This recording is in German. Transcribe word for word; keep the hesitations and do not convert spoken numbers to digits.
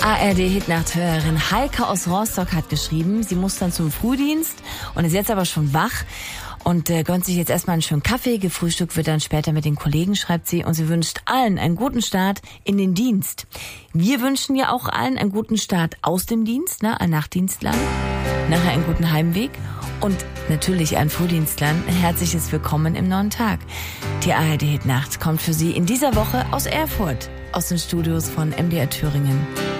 A R D-Hitnacht-Hörerin Heike aus Rostock hat geschrieben, sie muss dann zum Frühdienst und ist jetzt aber schon wach und äh, gönnt sich jetzt erstmal einen schönen Kaffee. Gefrühstückt wird dann später mit den Kollegen, schreibt sie. Und sie wünscht allen einen guten Start in den Dienst. Wir wünschen ja auch allen einen guten Start aus dem Dienst, ne, ein Nachtdienstler. Nachher einen guten Heimweg. Und natürlich an Frühdienstlern ein herzliches Willkommen im neuen Tag. Die A R D-Hitnacht kommt für Sie in dieser Woche aus Erfurt, aus den Studios von M D R Thüringen.